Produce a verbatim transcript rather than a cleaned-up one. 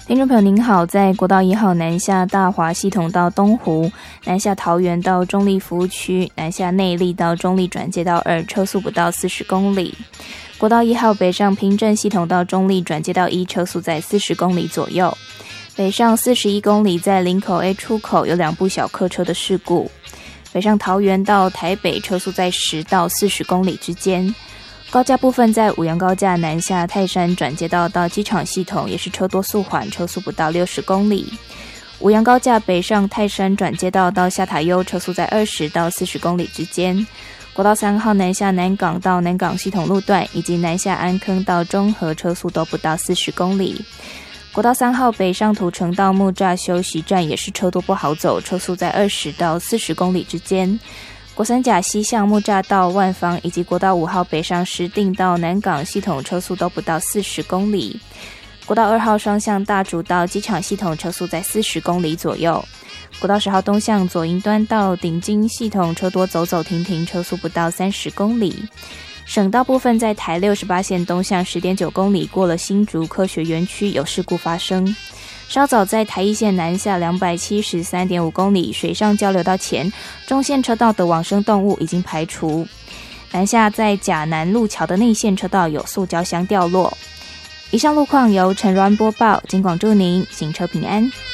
听众朋友您好，在国道一号南下大华系统到东湖，南下桃园到中立服务区，南下内壢到中立转接道二，车速不到四十公里。国道一号北上平镇系统到中立转接道一，车速在四十公里左右。北上四十一公里，在林口 A 出口有两部小客车的事故。北上桃园到台北，车速在十到四十公里之间。高架部分在五杨高架南下泰山转接道到机场系统也是车多速缓，车速不到六十公里。五杨高架北上泰山转接道到下塔悠，车速在二十到四十公里之间。国道三号南下南港到南港系统路段以及南下安坑到中和，车速都不到四十公里。国道三号北上土城到木栅休息站也是车多不好走，车速在二十到四十公里之间。国三甲西向木栅到万芳以及国道五号北上石碇到南港系统车速都不到四十公里。国道二号双向大竹到机场系统车速在四十公里左右。国道十号东向左营端到顶金系统车多走走停停，车速不到三十公里。省道部分在台六十八线东向 十点九公里，过了新竹科学园区有事故发生。稍早在台一线南下 两百七十三点五公里，水上交流道前中线车道的往生动物已经排除。南下在甲南路桥的内线车道有塑胶箱掉落。以上路况由陈软播报，警广祝您行车平安。